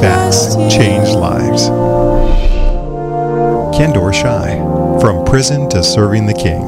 facts change lives. Kendor Shai, From Prison to Serving the King.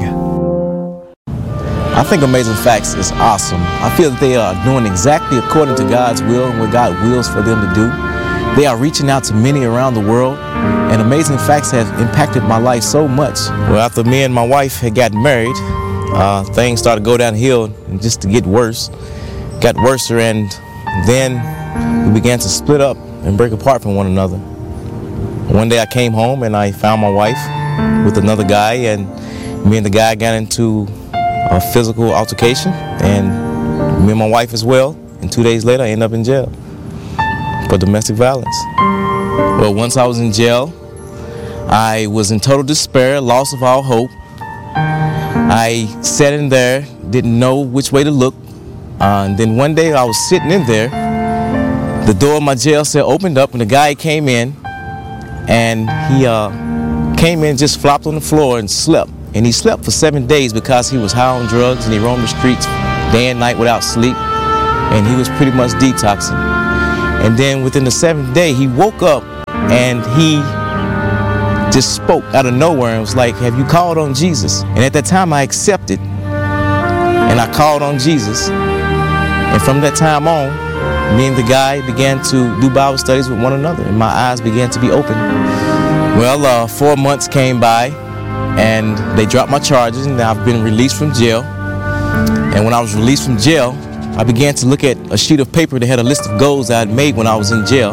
I think Amazing Facts is awesome. I feel that they are doing exactly according to God's will and what God wills for them to do. They are reaching out to many around the world, and Amazing Facts has impacted my life so much. Well, after me and my wife had gotten married, things started to go downhill and just to get worse. Got worser, and then we began to split up and break apart from one another. One day I came home and I found my wife with another guy, and me and the guy got into a physical altercation, and me and my wife as well. And 2 days later I ended up in jail for domestic violence. Well, once I was in jail, I was in total despair, loss of all hope. I sat in there, didn't know which way to look. And then one day I was sitting in there, the door of my jail cell opened up and the guy came in, and he came in, just flopped on the floor and slept. And he slept for 7 days because he was high on drugs and he roamed the streets day and night without sleep. And he was pretty much detoxing. And then within the 7th day, he woke up and he just spoke out of nowhere and was like, "Have you called on Jesus?" And at that time I accepted and I called on Jesus. And from that time on, me and the guy began to do Bible studies with one another, and my eyes began to be opened. Well, 4 months came by, and they dropped my charges, and I've been released from jail. And when I was released from jail, I began to look at a sheet of paper that had a list of goals I had made when I was in jail.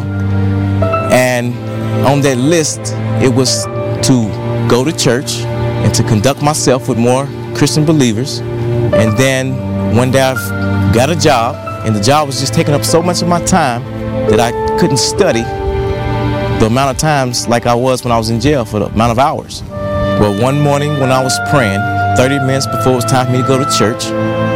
And on that list, it was to go to church and to conduct myself with more Christian believers. And then one day I got a job, and the job was just taking up so much of my time that I couldn't study the amount of times like I was when I was in jail for the amount of hours. Well, one morning when I was praying, 30 minutes before it was time for me to go to church,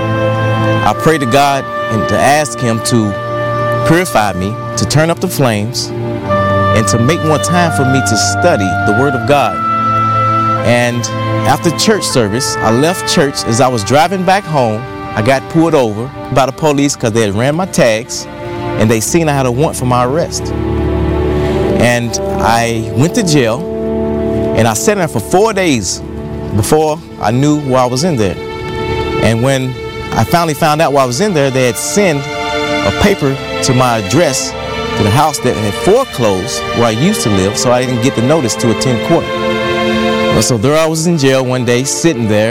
I prayed to God and to ask Him to purify me, to turn up the flames, and to make more time for me to study the Word of God. And after church service, I left church. As I was driving back home, I got pulled over by the police because they had ran my tags and they seen I had a warrant for my arrest. And I went to jail, and I sat there for 4 days before I knew why I was in there. And when I finally found out why I was in there, they had sent a paper to my address to the house that had foreclosed where I used to live, so I didn't get the notice to attend court. Well, so there I was in jail one day, sitting there.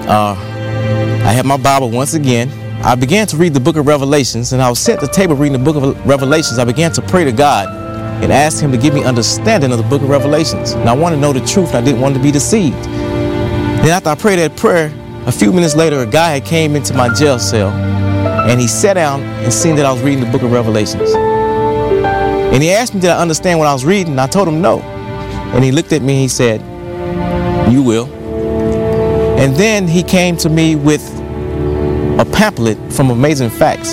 I had my Bible once again. I began to read the book of Revelations, and I was sitting at the table reading the book of Revelations. I began to pray to God and asked Him to give me understanding of the book of Revelations. And I wanted to know the truth, and I didn't want to be deceived. Then after I prayed that prayer, a few minutes later, a guy had came into my jail cell, and he sat down and seen that I was reading the book of Revelations. And he asked me, did I understand what I was reading? And I told him no. And he looked at me and he said, "You will." And then he came to me with a pamphlet from Amazing Facts.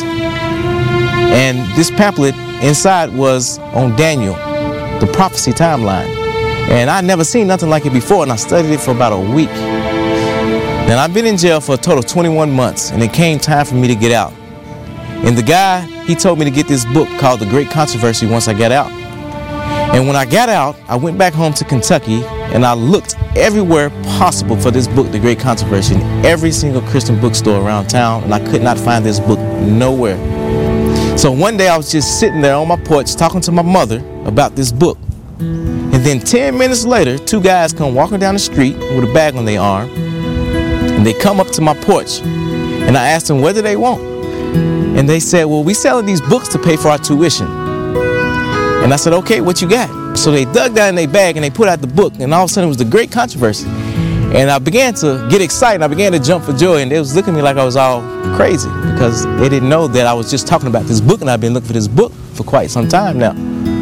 And this pamphlet inside was on Daniel, the prophecy timeline. And I'd never seen nothing like it before, and I studied it for about a week. Now, I've been in jail for a total of 21 months, and it came time for me to get out. And the guy, he told me to get this book called The Great Controversy once I got out. And when I got out, I went back home to Kentucky, and I looked everywhere possible for this book, The Great Controversy, in every single Christian bookstore around town, and I could not find this book nowhere. So one day I was just sitting there on my porch talking to my mother about this book. And then 10 minutes later, two guys come walking down the street with a bag on their arm, and they come up to my porch, and I asked them, what do they want? And they said, well, we selling these books to pay for our tuition. And I said, okay, what you got? So they dug down in their bag and they put out the book, and all of a sudden it was The Great Controversy. And I began to get excited. I began to jump for joy, and they was looking at me like I was all crazy because they didn't know that I was just talking about this book, and I've been looking for this book for quite some time now.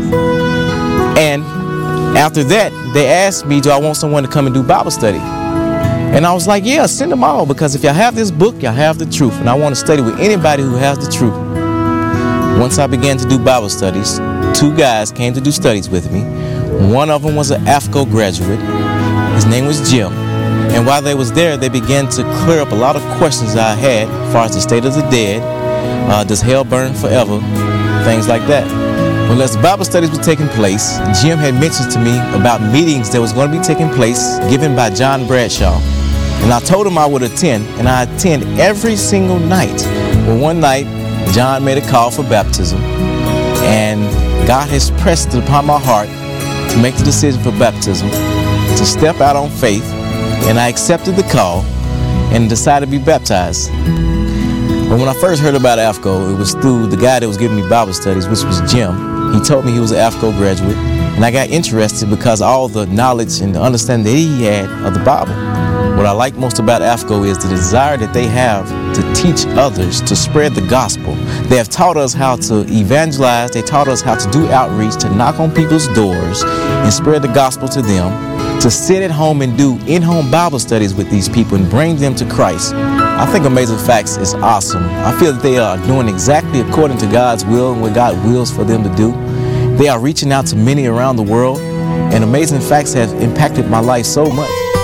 And after that, they asked me, do I want someone to come and do Bible study? And I was like, yeah, send them all, because if y'all have this book, y'all have the truth, and I want to study with anybody who has the truth. Once I began to do Bible studies, two guys came to do studies with me. One of them was an AFCO graduate. His name was Jim. And while they was there, they began to clear up a lot of questions I had as far as the state of the dead, does hell burn forever, things like that. Well, as the Bible studies were taking place, Jim had mentioned to me about meetings that was going to be taking place given by John Bradshaw. And I told him I would attend, and I attend every single night. Well, one night, John made a call for baptism, and God has pressed it upon my heart to make the decision for baptism, to step out on faith, and I accepted the call and decided to be baptized. But when I first heard about AFCO, it was through the guy that was giving me Bible studies, which was Jim. He told me he was an AFCO graduate, and I got interested because of all the knowledge and the understanding that he had of the Bible. What I like most about AFCO is the desire that they have to teach others, to spread the gospel. They have taught us how to evangelize. They taught us how to do outreach, to knock on people's doors and spread the gospel to them, to sit at home and do in-home Bible studies with these people and bring them to Christ. I think Amazing Facts is awesome. I feel that they are doing exactly according to God's will and what God wills for them to do. They are reaching out to many around the world, and Amazing Facts has impacted my life so much.